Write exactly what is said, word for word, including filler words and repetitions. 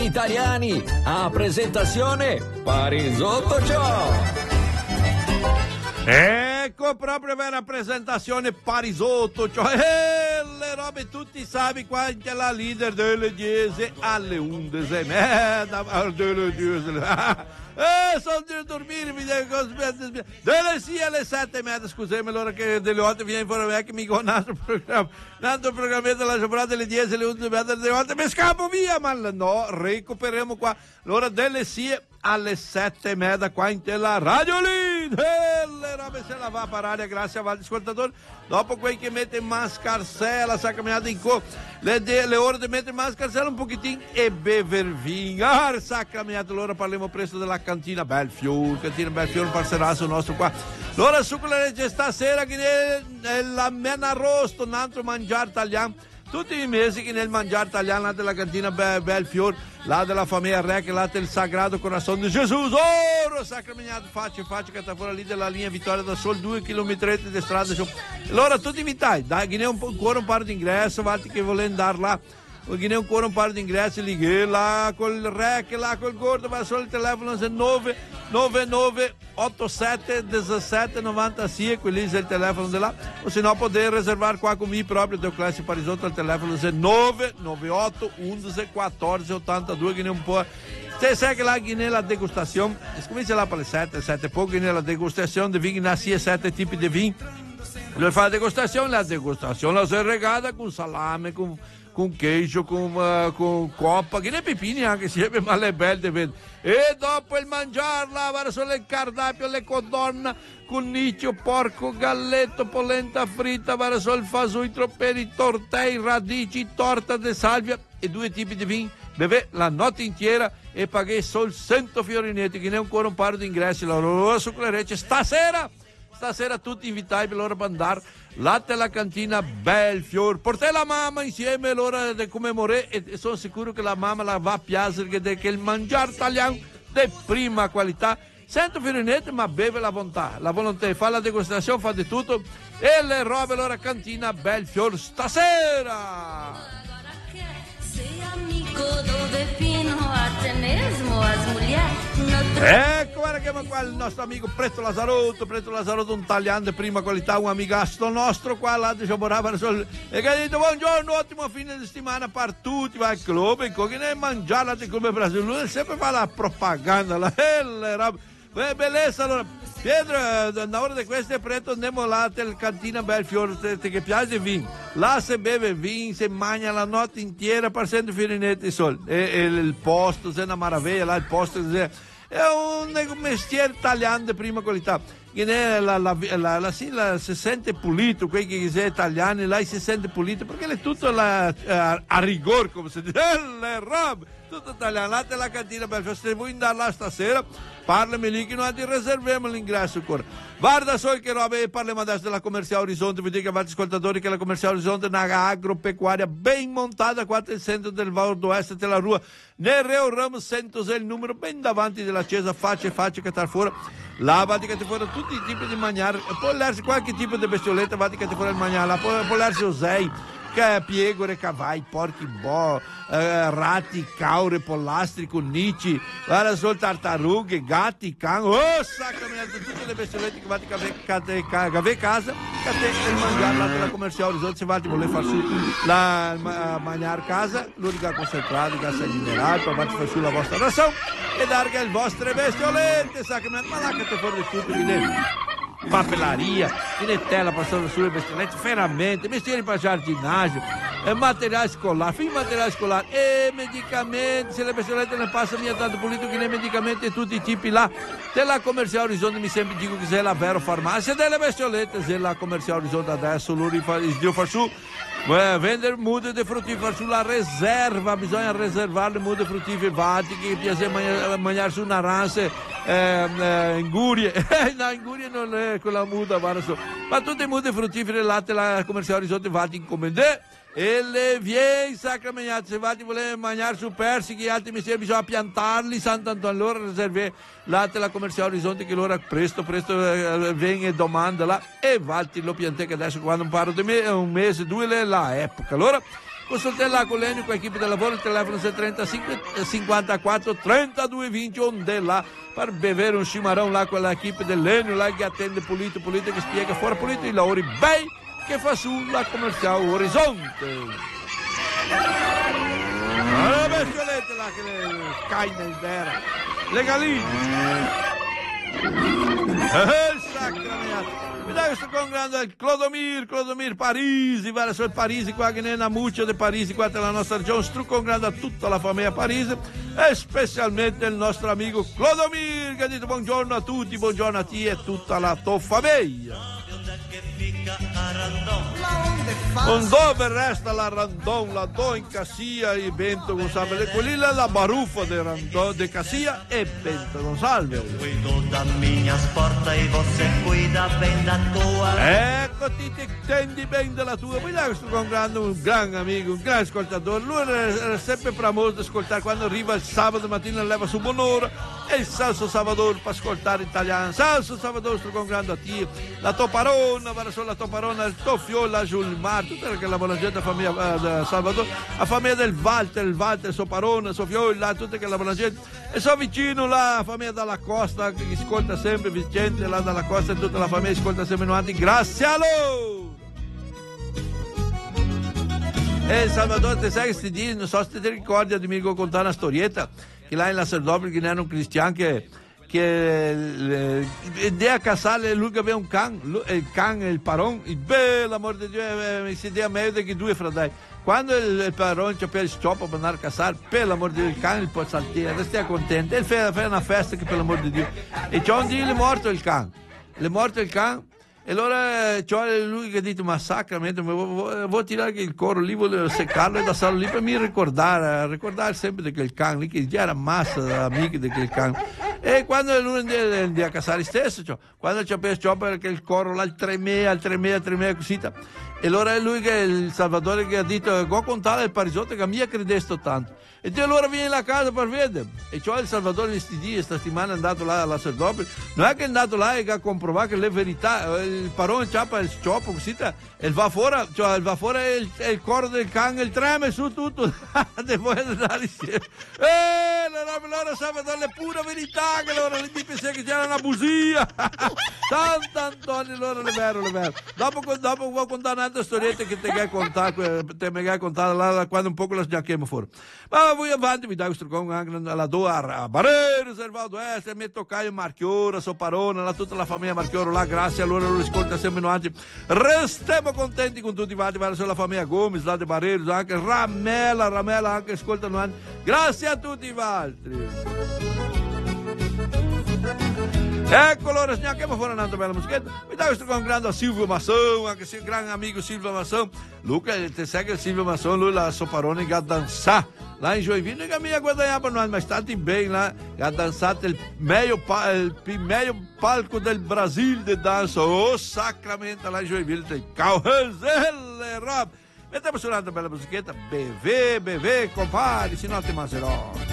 Italiani, a presentazione Parisotto Ciò. Ecco proprio per la presentazione Parisotto, cioè eh, le robe tutti sapi qua in la leader delle dieci alle undici e mezza, delle dieci, eh, sono di dormire, mi devo aspettare, delle sì alle sette e mezza, scusami, allora che delle volte viene fuori me che mi con un altro programma, un altro programma della giornata delle dieci alle undici e mezza, delle volte mi scappo via, ma no, recuperiamo qua, allora delle sì alle sette e mezza qua in tela Radio Lead, e le robe se la va a parare grazie a Valdi Ascoltatori, dopo quei che mette mascarsella, sa camminata in co, le, de, le ore di mettere mascarsella un pochettino e bevervin, ah, sa camminata, allora parliamo presto della cantina Belfiore, cantina Belfiore passerà sul nostro qua, allora su quella legge stasera che è la mena arrosto, un altro mangiare italiano, tutti i mesi che nel mangiare italiano là della cantina Be- Belfiore, là della famiglia Re, che là del Sagrado Corazon di Gesù, oro sacramentato, faccia faccia che sta fuori lì della linea Vittoria da Sol, due chilometri di strada. Allora tutti invitai, dai, che ne un po', ancora un par di ingresso, vatti che vuole andare là, che ne ancora un par di ingressi lì, che là col Re, che là col Gordo, va solo il telefono nove nove nove otto sette uno sette nove sei, quello è il telefono di là, o se no potete riservare qua con me proprio del classe Parisotto al telefono nove nove otto undici quattordici ottantadue, che ne un po'. Se sai che là che nella degustazione, comincia là per le sette, sette poco, nella degustazione di vini, na sia sette tipi di vini, per fare la degustazione, la degustazione la si è regata con salame, con con queijo, con, uh, con coppa, che ne pepini anche insieme, ma le belle, e dopo il mangiarla verso le cardapio, le codonna, con nicchio, porco, galletto, polenta fritta, verso il fasui, troperi, tortei, radici, torta de salvia e due tipi di vino, beve la notte intera e paghi solo cento fiorinetti, che ne è ancora un paio di ingressi, la loro su quelle recce, stasera, stasera tutti invitati per loro per andare latte alla cantina Belfiore, portai la mamma insieme allora di commemorare e sono sicuro che la mamma la va a piacere che, che il mangiare italiano di prima qualità, sento fiorinetti ma beve la volontà, la volontà, fa la degustazione, fa di tutto e le robe allora cantina Belfiore stasera. Sei amico dove fino a te mesmo as mulheres. Ecco, guarda che qua il nostro amico Prezzo Lazarotto, Prezzo Lazarotto, un tagliando di prima qualità, un amigasto nostro qua, là di Sciaborava, e che ha detto buongiorno, ottimo fine di settimana per tutti, va al club, e che ne mangiare al club Brasile, lui sempre fa la propaganda, la roba, beh, bellezza, allora, Pietro, una ora di queste preto andiamo là del cantina Belfiore, che piace vino, là si beve vino, si mangia la notte intera per cento fiorinetti soli, e, e il posto, è una maraviglia, là il posto, è un mestiere italiano di prima qualità, che la, la, la, la, sì, la, si sente pulito, quelli che sono italiani, là si sente pulito, perché è tutto la, a, a rigore, come si dice, le robe, tutto italiano, là della cantina Belfiore, se vuoi andare là stasera, parlami lì che noi ti riserviamo l'ingresso ancora. Guarda solo che robe, parliamo adesso della Commerciale Orizzonte, vi dico a vostri ascoltatori che la Commerciale Orizzonte è una agropecuaria ben montata qua nel centro del nord-est della Rua, nel Reo Ramos centosei, il numero ben davanti della chiesa, faccia e faccia che tar fuori, là vatti che ti fuori tutti i tipi di mangiare, può lersi qualche tipo di bestioletta, vatti che ti fuori il mangiare, può, può lersi osei, che piegore, cavalli, porchi, boh, eh, ratti, caure, pollastri, connici, guarda solo tartarughe, gatti, can, oh, sacca, tutte le bestiolette che vatti che avere casa, che te il mangiare là della Commerciale Orizzonte, se vatti vuole far su la ma, mangiare casa, l'unica concentrata, gas minerale, poi vatti far su la vostra ragione e darghe le vostre bestiolette, sacca, ma là che te fuori tutto di dentro. Papelaria, inetella passando sulle bestiolette, ferramenta, mestieri per giardinaggio, eh, materiale scolare, fin materiale scolare e medicamenti, se le bestiolette ne passano via tanto pulito che nei medicamenti e tutti i tipi là della Commerciale Orizzonte, mi sempre dico che sei la vera farmacia delle bestiolette, se la Commerciale Orizzonte adesso lo rifà far su, eh, vendere mude di fruttiferi, far su la riserva, bisogna riservare le mude fruttiferi, vatti che piace mangiare, mangiare su naranze, Eh, eh, ingurie, no, ingurie non è quella muda, ma tutte le mude fruttifere latte la Commerciale Orizzonte vatti in comandè e le viei sacramentate, se vatti volete mangiare su persichi, altri mestieri bisogna piantarli, sant'Antonio, allora riserve latte la Commerciale Orizzonte che l'ora presto presto eh, viene e domanda là e vatti lo piante che adesso quando parlo di me è un mese, due è la epoca, allora Consultare là con l'Enio, con l'equipe del lavoro, il telefono è trentacinque cinquantaquattro trentadue venti, onde là per bere un cimarrão là con l'equipe dell'Enio, là che attende pulito, pulito, che spiega fuori pulito i lavori bei che fa sulla commerciale Orizzonte. La bestioletta là che le caine in terra, le galline. Eh, sacramento. Mi dai questo congrando il Clodomir, Clodomir Parisi, verso il Parisi qua che ne è una muccia di Parisi qua della nostra regione, sto congrando a tutta la famiglia Parisi e specialmente il nostro amico Clodomir che ha detto buongiorno a tutti, buongiorno a te e tutta la tua famiglia. Non dove resta la Randon, la do in Cassia e Bento Gonsalve, quella è la baruffa de Randon, de Cassia e Bento Gonsalve. Ecco, ti ti tendi ben della tua, poi dai questo con grande, un gran amico, un gran ascoltatore, lui era sempre bramoso di ascoltare quando arriva il sabato mattina leva su buon'ora e il Salso Salvador per ascoltare italiano. Salso Salvador, sto con grande a te, la tua parona, verso la tua parona, il tuo fiola sul mar, tutta la buona gente, la famiglia uh, Salvador, la famiglia del Walter, il Walter, il suo parona, il suo fiola, tutta la buona gente, e so vicino la famiglia dalla Costa che ascolta sempre, Vicente là dalla Costa e tutta la famiglia ascolta sempre nuanti, grazie a loro! E Salvador, te sai che sti giorni, non so se ti ricordi di mi contare una storietta, che là in la Sardopoli che era un cristiano che che idea casale lui che aveva un can, il can e il paron, il bello amore di Dio, mi si idea meglio che due fratelli. Quando il, il paron c'è per il stop per andare a casare, per l'amor di Dio il can il può saltare, stia contento, e fa una festa che per l'amor di Dio. E c'è un giorno è morto il can, è morto il can. E allora c'è lui che ha detto ma sacramento vuoi, vuoi tirare il coro lì, voglio seccarlo e da solo lì per mi ricordare ricordare sempre di quel can lì che già era massa amici di quel can. E quando lui andava a casare stesso, cioè, quando c'è per perché il coro là il tremea, il tremea, il tremea così. E allora è lui che il Salvatore che ha detto go contare il parisotto che a mia credesto tanto. E te allora vieni a casa per vedere. E cioè il Salvatore questi giorni, questa settimana è andato là alla Sardopoli, non è che è andato là e ha comprovato che le verità, il parone ciappa il scioppo così, e va fuori, cioè va fuori il, il coro del can, il treme su tutto, devo andare insieme. E allora Salvatore è pura verità, che loro gli pensano che c'era una bugia. Tanto Antonio, allora è vero, è vero. Dopo, dopo vuoi contare un'altra storietta che te che contare, te mi hai contato là quando un po' la sgiacchiamo fuori. Ma voi avanti, vi dai questo con anche la doa a Barero, Servaldo Est, mi toccaio Marchiora, Soparona, la, tutta la famiglia Marchiora là, grazie, allora lo ascolta sempre noi. Restiamo contenti con tutti i vati, verso la famiglia Gomes, là di Barero, anche Ramela, Ramela anche ascolta noi. Grazie a tutti i altri. Ecco allora, sgnacchiamo fuori un'altra bella musichetta. Mi dai questo con grande a Silvio Masson, anche se il gran amico Silvio Masson. Luca, te sai che il Silvio Masson, lui la Soparone che ha danzato là in Joinville, che mi ha guadagnato per noi, ma è stato bene là, che ha danzato il meglio, pa- il meglio palco del Brasile di danza. Oh, sacramento, là in Joinville, c'è il causelle, rob. Mettiamo su un'altra bella musichetta, beve, beve, compari, se no ti mangerò.